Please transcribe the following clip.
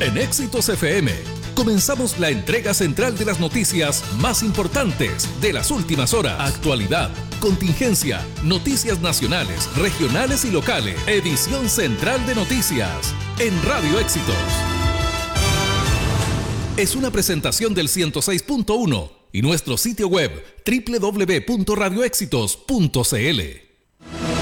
En Éxitos FM comenzamos la entrega central de las noticias más importantes de las últimas horas. Actualidad, contingencia, noticias nacionales, regionales y locales. Edición central de noticias en Radio Éxitos. Es una presentación del 106.1 y nuestro sitio web www.radioéxitos.cl.